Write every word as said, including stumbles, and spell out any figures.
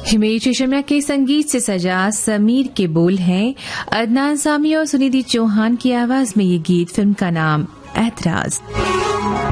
हिमेश रेशमिया के संगीत से सजा समीर के बोल हैं अदनान सामी और सुनिधि चौहान की आवाज में ये गीत। फिल्म का नाम ऐतराज।